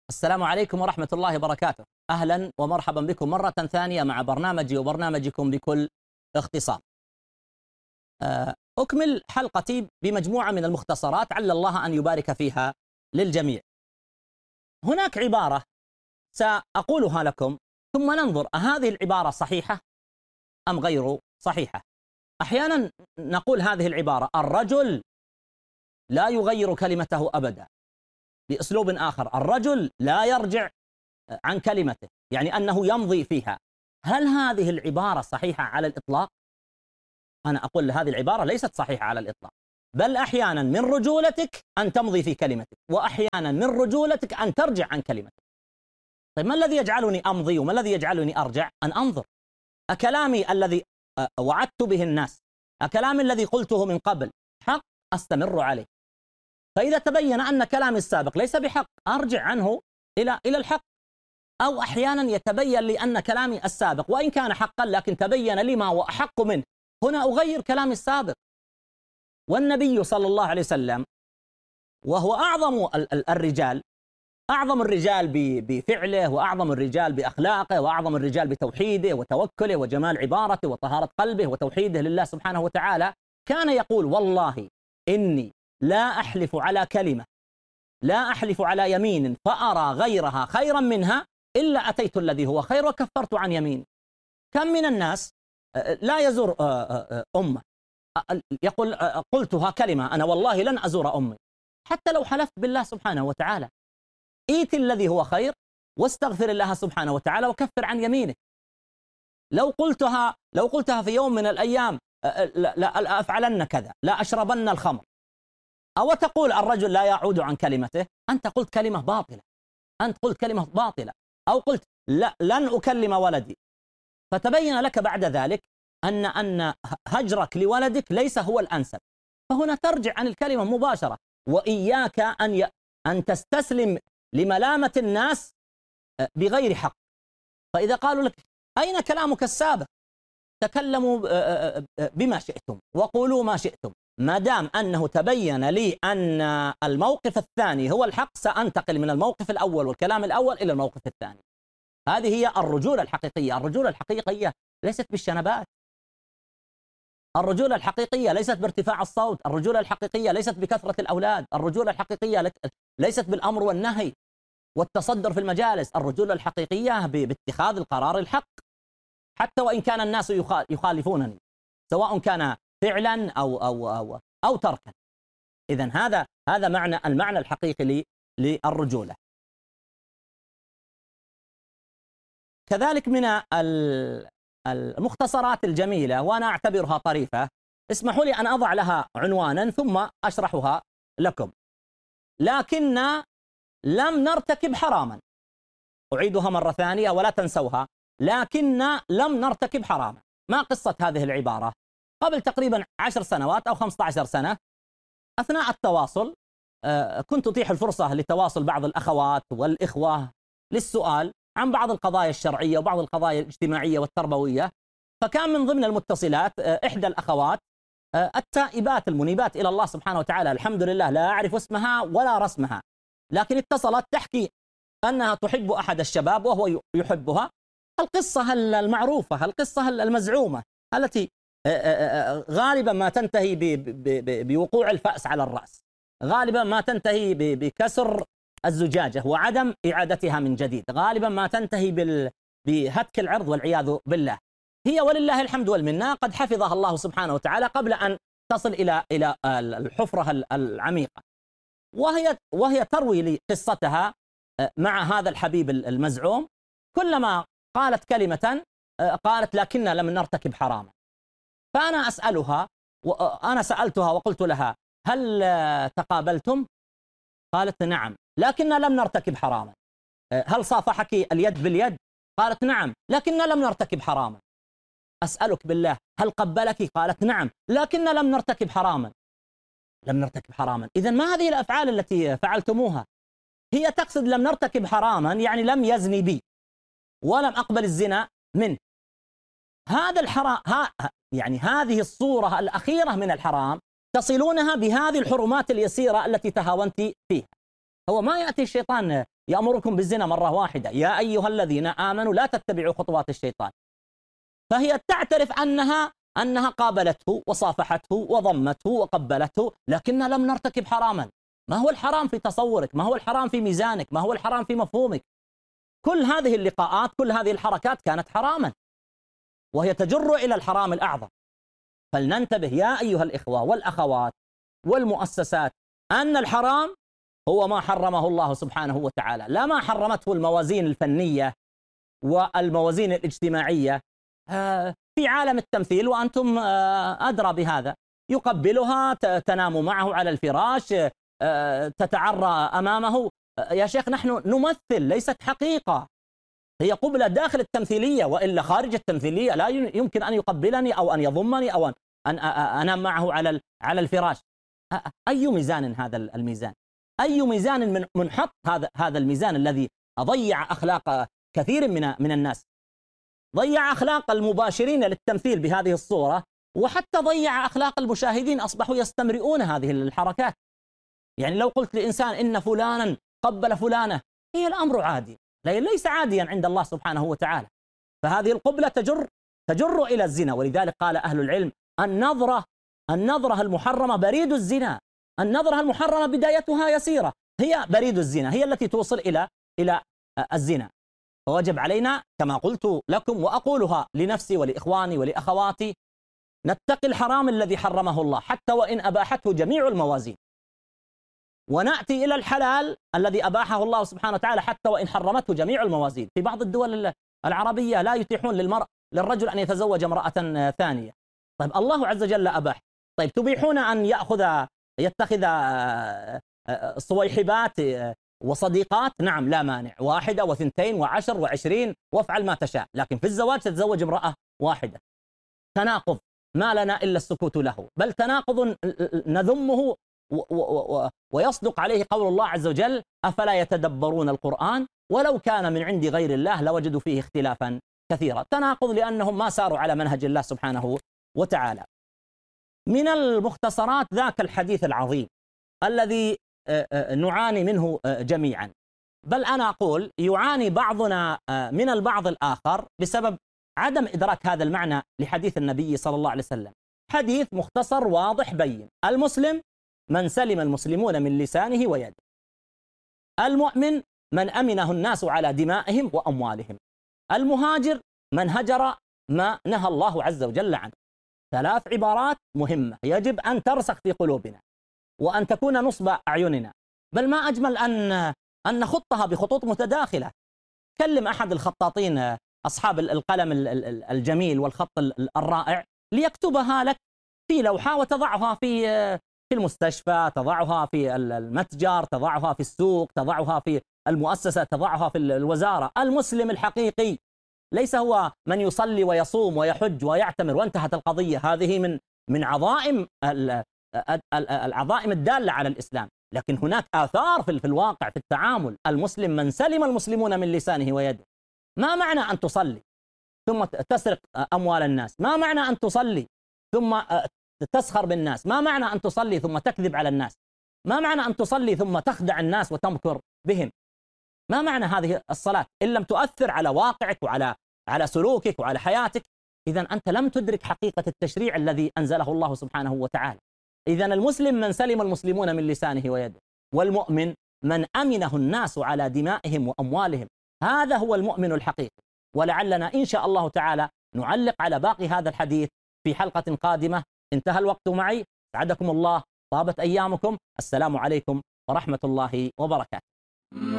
السلام عليكم ورحمة الله وبركاته. أهلا ومرحبا بكم مرة ثانية مع برنامجي وبرنامجكم بكل اختصار. أكمل حلقتي بمجموعة من المختصرات عل الله أن يبارك فيها للجميع. هناك عبارة سأقولها لكم ثم ننظر هذه العبارة صحيحة أم غير صحيحة. أحيانا نقول هذه العبارة: الرجل لا يغير كلمته أبدا. بأسلوب آخر: الرجل لا يرجع عن كلمته، يعني أنه يمضي فيها. هل هذه العبارة صحيحة على الإطلاق؟ أنا أقول هذه العبارة ليست صحيحة على الإطلاق، بل أحيانا من رجولتك أن تمضي في كلمتك، وأحيانا من رجولتك أن ترجع عن كلمتك. طيب ما الذي يجعلني أمضي وما الذي يجعلني أرجع؟ أن أنظر أكلامي الذي وعدت به الناس، أكلامي الذي قلته من قبل حق أستمر عليه. فإذا تبين أن كلامي السابق ليس بحق أرجع عنه إلى الحق. أو أحيانا يتبين لي أن كلامي السابق وإن كان حقا لكن تبين لي ما هو أحق منه، هنا أغير كلامي السابق. والنبي صلى الله عليه وسلم وهو أعظم الرجال، أعظم الرجال بفعله، وأعظم الرجال بأخلاقه، وأعظم الرجال بتوحيده وتوكله وجمال عبارته وطهارة قلبه وتوحيده لله سبحانه وتعالى، كان يقول: والله إني لا أحلف على كلمة، لا أحلف على يمين فأرى غيرها خيرا منها إلا أتيت الذي هو خير وكفرت عن يمين. كم من الناس لا يزور أمه، يقول: قلتها كلمة أنا والله لن أزور أمي، حتى لو حلفت بالله سبحانه وتعالى. إيت الذي هو خير واستغفر الله سبحانه وتعالى وكفر عن يمينه. لو قلتها في يوم من الأيام: لا أفعلن كذا، لا أشربن الخمر، أو تقول الرجل لا يعود عن كلمته، أنت قلت كلمة باطلة، أنت قلت كلمة باطلة. أو قلت لا لن أكلم ولدي، فتبين لك بعد ذلك أن هجرك لولدك ليس هو الأنسب، فهنا ترجع عن الكلمة مباشرة. وإياك أن تستسلم لملامة الناس بغير حق. فإذا قالوا لك: أين كلامك السابق؟ تكلموا بما شئتم وقولوا ما شئتم، ما دام أنه تبين لي أن الموقف الثاني هو الحق سأنتقل من الموقف الأول والكلام الأول إلى الموقف الثاني. هذه هي الرجولة الحقيقية. الرجولة الحقيقية ليست بالشنبات، الرجولة الحقيقية ليست بارتفاع الصوت، الرجولة الحقيقية ليست بكثرة الأولاد، الرجولة الحقيقية ليست بالأمر والنهي والتصدر في المجالس، الرجولة الحقيقية باتخاذ القرار الحق حتى وإن كان الناس يخالفونني، سواء كان فعلا أو تركا. إذن هذا المعنى الحقيقي للرجولة. كذلك من المختصرات الجميلة، وأنا أعتبرها طريفة، اسمحوا لي أن أضع لها عنوانا ثم أشرحها لكم: لكن لم نرتكب حراما. أعيدها مرة ثانية ولا تنسوها: لكن لم نرتكب حراما. ما قصة هذه العبارة؟ قبل تقريبا 10 سنوات أو 15 سنة، أثناء التواصل كنت أتيح الفرصة لتواصل بعض الأخوات والإخوة للسؤال عن بعض القضايا الشرعية وبعض القضايا الاجتماعية والتربوية. فكان من ضمن المتصلات إحدى الأخوات التائبات المنيبات إلى الله سبحانه وتعالى، الحمد لله لا أعرف اسمها ولا رسمها، لكن اتصلت تحكي أنها تحب أحد الشباب وهو يحبها. القصة المعروفة، القصة المزعومة التي غالبا ما تنتهي بوقوع الفأس على الرأس، غالبا ما تنتهي بكسر الزجاجة وعدم إعادتها من جديد، غالبا ما تنتهي بهتك العرض والعياذ بالله. هي ولله الحمد والمنة قد حفظها الله سبحانه وتعالى قبل أن تصل إلى الحفرة العميقة، وهي تروي لي قصتها مع هذا الحبيب المزعوم. كلما قالت كلمة قالت: لكننا لم نرتكب حراما. فأنا أسألها، وأنا سألتها وقلت لها: هل تقابلتم؟ قالت: نعم، لكننا لم نرتكب حراما. هل صافحك اليد باليد؟ قالت: نعم، لكننا لم نرتكب حراما. أسألك بالله: هل قبلك؟ قالت: نعم، لكننا لم نرتكب حراما. لم نرتكب حراما. إذن ما هذه الأفعال التي فعلتموها؟ هي تقصد لم نرتكب حراما يعني لم يزني بي ولم أقبل الزنا منه. هذا الحرام، يعني هذه الصورة الأخيرة من الحرام تصلونها بهذه الحرمات اليسيرة التي تهاونت فيها. هو ما يأتي الشيطان يأمركم بالزنا مرة واحدة، يا أيها الذين آمنوا لا تتبعوا خطوات الشيطان. فهي تعترف أنها قابلته وصافحته وضمته وقبلته، لكن لم نرتكب حراما. ما هو الحرام في تصورك؟ ما هو الحرام في ميزانك؟ ما هو الحرام في مفهومك؟ كل هذه اللقاءات، كل هذه الحركات كانت حراما، وهي تجر إلى الحرام الأعظم. فلننتبه يا أيها الإخوة والأخوات والمؤسسات أن الحرام هو ما حرمه الله سبحانه وتعالى، لا ما حرمته الموازين الفنية والموازين الاجتماعية. في عالم التمثيل وأنتم أدرى بهذا، يقبلها، تنام معه على الفراش، تتعرى أمامه. يا شيخ نحن نمثل، ليست حقيقة، هي قبلة داخل التمثيلية، وإلا خارج التمثيلية لا يمكن أن يقبلني أو أن يضمني أو أن أنام معه على الفراش. أي ميزان هذا الميزان؟ أي ميزان منحط هذا الميزان الذي ضيع أخلاق كثير من الناس، ضيع أخلاق المباشرين للتمثيل بهذه الصورة، وحتى ضيع أخلاق المشاهدين، أصبحوا يستمرئون هذه الحركات. يعني لو قلت لإنسان إن فلانا قبل فلانة، هي الأمر عادي، ليس عاديا عند الله سبحانه وتعالى. فهذه القبلة تجر إلى الزنا، ولذلك قال أهل العلم النظرة المحرمة بريد الزنا. النظرة المحرمة بدايتها يسيرة، هي بريد الزنا، هي التي توصل إلى الزنا. فوجب علينا كما قلت لكم وأقولها لنفسي ولإخواني ولأخواتي، نتقي الحرام الذي حرمه الله حتى وإن أباحته جميع الموازين، ونأتي إلى الحلال الذي أباحه الله سبحانه وتعالى حتى وإن حرمته جميع الموازين. في بعض الدول العربية لا يتيحون للرجل أن يتزوج امرأة ثانية. طيب الله عز وجل أباح، طيب تبيحون أن يتخذ صويحبات وصديقات؟ نعم لا مانع، 1 و2 و10 و20 وافعل ما تشاء، لكن في الزواج تتزوج امرأة واحدة. تناقض ما لنا إلا السكوت له، بل تناقض نذمه ويصدق عليه قول الله عز وجل: أفلا يتدبرون القرآن ولو كان من عند غير الله لوجدوا فيه اختلافا كثيرا. تناقض لأنهم ما ساروا على منهج الله سبحانه وتعالى. من المختصرات ذاك الحديث العظيم الذي نعاني منه جميعا، بل أنا أقول يعاني بعضنا من البعض الآخر بسبب عدم إدراك هذا المعنى لحديث النبي صلى الله عليه وسلم. حديث مختصر واضح بين: المسلم من سلم المسلمون من لسانه ويده، المؤمن من أمنه الناس على دمائهم وأموالهم، المهاجر من هجر ما نهى الله عز وجل عنه. 3 عبارات مهمة يجب أن ترسخ في قلوبنا وأن تكون نصب أعيننا، بل ما أجمل أن نخطها بخطوط متداخلة. كلم أحد الخطاطين أصحاب القلم الجميل والخط الرائع ليكتبها لك في لوحة وتضعها في المستشفى، تضعها في المتجر، تضعها في السوق، تضعها في المؤسسة، تضعها في الوزارة. المسلم الحقيقي ليس هو من يصلي ويصوم ويحج ويعتمر وانتهت القضية، هذه من عظائم العظائم الدالة على الإسلام، لكن هناك آثار في الواقع في التعامل. المسلم من سلم المسلمون من لسانه ويده. ما معنى أن تصلي ثم تسرق أموال الناس؟ ما معنى أن تصلي ثم تسخر بالناس؟ ما معنى أن تصلي ثم تكذب على الناس؟ ما معنى أن تصلي ثم تخدع الناس وتمكر بهم؟ ما معنى هذه الصلاة إن لم تؤثر على واقعك وعلى سلوكك وعلى حياتك؟ إذا أنت لم تدرك حقيقة التشريع الذي أنزله الله سبحانه وتعالى. إذا المسلم من سلم المسلمون من لسانه ويده، والمؤمن من أمنه الناس على دمائهم وأموالهم. هذا هو المؤمن الحقيقي. ولعلنا إن شاء الله تعالى نعلق على باقي هذا الحديث في حلقة قادمة. انتهى الوقت معي، سعدكم الله، طابت أيامكم، السلام عليكم ورحمة الله وبركاته.